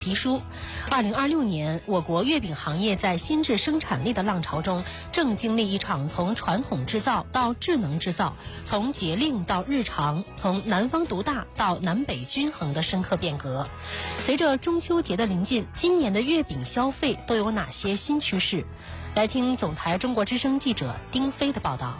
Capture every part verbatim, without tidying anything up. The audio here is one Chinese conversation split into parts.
提出，二零二六年，我国月饼行业在新质生产力的浪潮中，正经历一场从传统制造到智能制造，从节令到日常，从南方独大到南北均衡的深刻变革。随着中秋节的临近，今年的月饼消费都有哪些新趋势？来听总台中国之声记者丁飞的报道。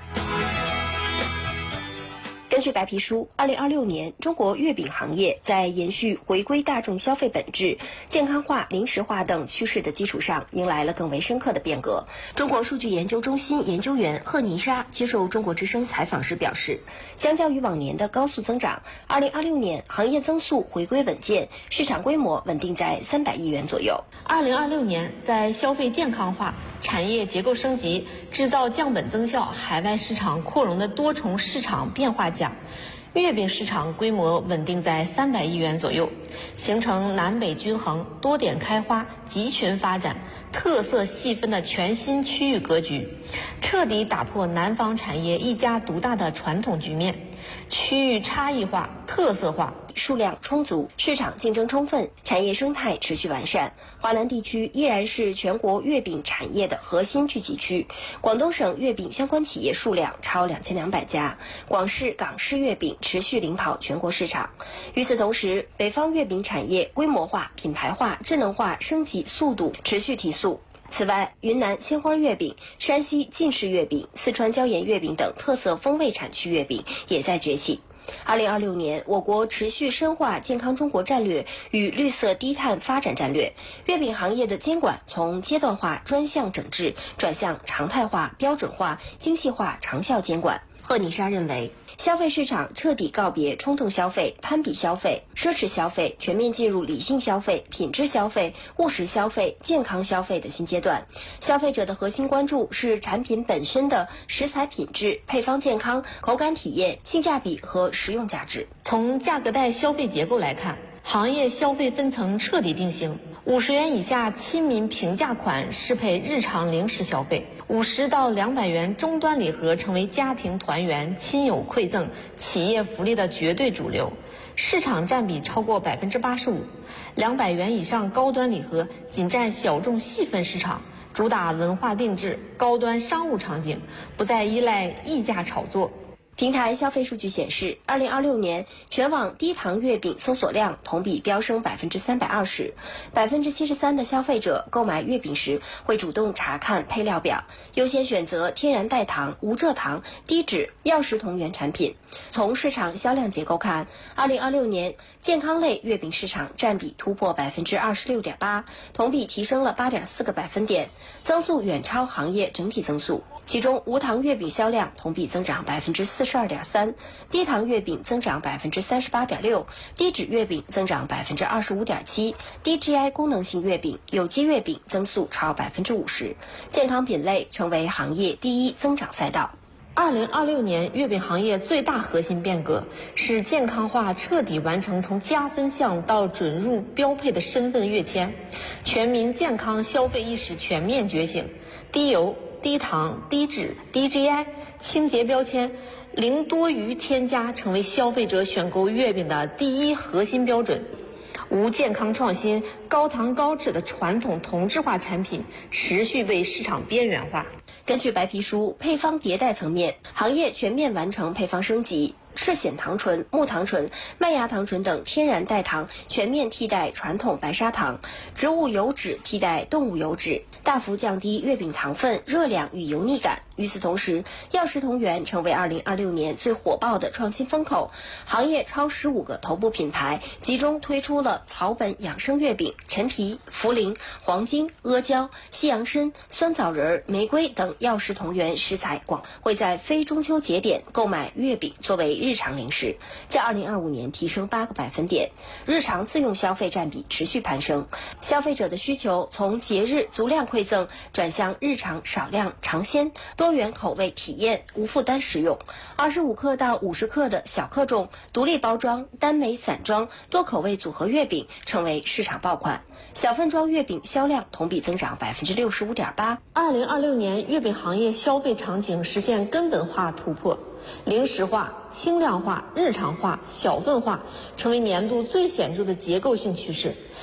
根据白皮书，二零二六年中国月饼行业在延续回归大众消费本质、健康化、零食化等趋势的基础上，迎来了更为深刻的变革。中国数据研究中心研究员贺妮莎接受中国之声采访时表示，相较于往年的高速增长，二零二六年行业增速回归稳健，市场规模稳定在三百亿元左右。 二零二六年，在消费健康化、产业结构升级、制造降本增效、海外市场扩容的多重市场变化下，月饼市场规模稳定在三百亿元左右，形成南北均衡、多点开花、集群发展、特色细分的全新区域格局，彻底打破南方产业一家独大的传统局面，区域差异化、特色化。 数量充足，市场竞争充分，产业生态持续完善。华南地区依然是全国月饼产业的核心聚集区，广东省月饼相关企业数量超两千两百家，广式、港式月饼持续领跑全国市场。与此同时，北方月饼产业规模化、品牌化、智能化升级速度持续提速。此外，云南鲜花月饼、山西晋式月饼、四川椒盐月饼等特色风味产区月饼也在崛起。二零二六年，我国持续深化健康中国战略与绿色低碳发展战略，月饼行业的监管从阶段化专项整治转向常态化、标准化、精细化长效监管。贺妮莎认为，消费市场彻底告别冲动消费、攀比消费、奢侈消费，全面进入理性消费、品质消费、务实消费、健康消费的新阶段。消费者的核心关注是产品本身的食材品质、配方健康、口感体验、性价比和实用价值。 从价格带消费结构来看，行业消费分层彻底定型。五十元以下亲民平价款适配日常零食消费，五十到两百元终端礼盒成为家庭团圆、亲友馈赠、企业福利的绝对主流，市场占比超过百分之八十五。两百元以上高端礼盒仅占小众细分市场，主打文化定制、高端商务场景，不再依赖溢价炒作。 平台消费数据显示，二零二六年全网低糖月饼搜索量同比飙升百分之三百二十，百分之七十三的消费者购买月饼时会主动查看配料表，优先选择天然代糖、无蔗糖、低脂、药食同源产品。从市场销量结构看，二零二六年健康类月饼市场占比突破百分之二十六点八，同比提升了八点四个百分点，增速远超行业整体增速。其中，无糖月饼销量同比增长百分之四十二点三，低糖月饼增长百分之三十八点六，低脂月饼增长百分之二十五点七，低 G I 功能性月饼、有机月饼增速超百分之五十，健康品类成为行业第一增长赛道。 二零二六年月饼行业最大核心变革是健康化彻底完成从加分项到准入标配的身份跃迁，全民健康消费意识全面觉醒，低油、低糖、低脂、低 G I、清洁标签、零多余添加成为消费者选购月饼的第一核心标准。无健康创新、高糖高脂的传统同质化产品持续被市场边缘化。 根据白皮书，配方迭代层面，行业全面完成配方升级。赤藓糖醇、木糖醇、麦芽糖醇等天然代糖全面替代传统白砂糖，植物油脂替代动物油脂，大幅降低月饼糖分、热量与油腻感。与此同时，药食同源成为二零二六年最火爆的创新风口，行业超十五个头部品牌集中推出了草本养生月饼、陈皮、茯苓、黄精、阿胶、西洋参、酸枣仁、玫瑰等药食同源食材广会在非中秋节点购买月饼作为日常零食，较二零二五年提升八个百分点，日常自用消费占比持续攀升。消费者的需求从节日足量馈赠转向日常少量尝鲜，多元口味体验，无负担食用。二十五克到五十克的小克重、独立包装、单枚散装、多口味组合月饼成为市场爆款。小份装月饼销量同比增长百分之六十五点八。 二零二六年月饼行业消费场景实现根本化突破，零食化、轻量化、日常化、小份化成为年度最显著的结构性趋势。